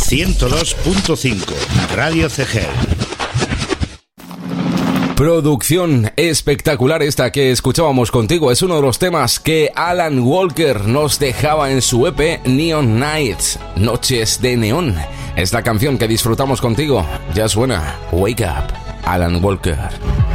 102.5 Radio CG. Producción espectacular esta que escuchábamos contigo. Es uno de los temas que Alan Walker nos dejaba en su EP Neon Nights, Noches de Neón. Es la canción que disfrutamos contigo. Ya suena Wake Up, Alan Walker.